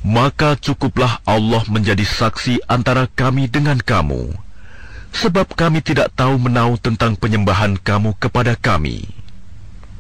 maka cukuplah Allah menjadi saksi antara kami dengan kamu, sebab kami tidak tahu menau tentang penyembahan kamu kepada kami.